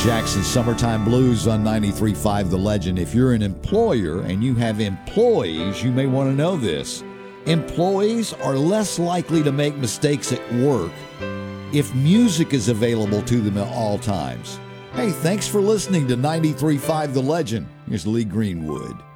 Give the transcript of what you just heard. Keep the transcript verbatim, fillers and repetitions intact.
Jackson, Summertime Blues on ninety-three point five The Legend. If you're an employer and you have employees, you may want to know this. Employees are less likely to make mistakes at work if music is available to them at all times. Hey, thanks for listening to ninety-three point five The Legend. Here's Lee Greenwood.